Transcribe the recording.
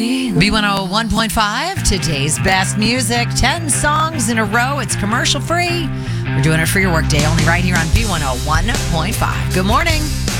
B101.5, today's best music, 10 songs in a row. It's commercial free. We're doing it for your workday only right here on B101.5. Good morning.